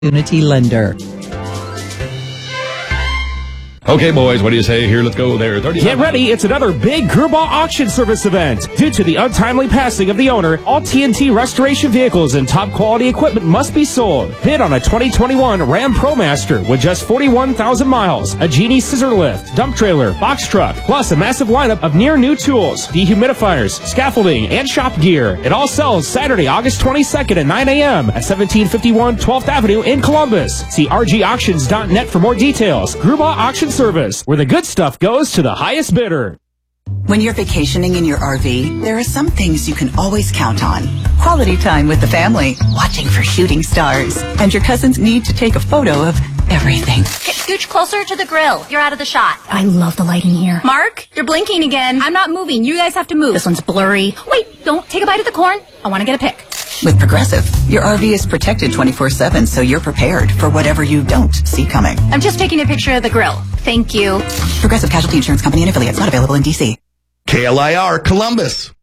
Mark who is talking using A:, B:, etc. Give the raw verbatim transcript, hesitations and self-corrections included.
A: Unity Lender.
B: Okay, boys, what do you say? Here, let's go there.
C: Get ready, it's another big Grubauer auction service event. Due to the untimely passing of the owner, all T N T restoration vehicles and top quality equipment must be sold. Bid on a twenty twenty-one Ram ProMaster with just forty-one thousand miles, a Genie scissor lift, dump trailer, box truck, plus a massive lineup of near new tools, dehumidifiers, scaffolding, and shop gear. It all sells Saturday, August twenty-second at nine a.m. at seventeen fifty-one twelfth Avenue in Columbus. See r g auctions dot net for more details. Grubauer Auction Service, where the good stuff goes to the highest bidder.
D: When you're vacationing in your R V, there are some things you can always count on. Quality time with the family, watching for shooting stars, and your cousins need to take a photo of everything.
E: Okay, scooch closer to the grill. You're out of the shot.
F: I love the lighting here.
E: Mark, you're blinking again. I'm not moving. You guys have to move.
F: This one's blurry.
E: Wait, don't take a bite of the corn. I want to get a pic.
D: With Progressive, your R V is protected twenty-four seven, so you're prepared for whatever you don't see coming.
E: I'm just taking a picture of the grill. Thank you.
D: Progressive Casualty Insurance Company and affiliates, not available in D C.
G: K L I R Columbus.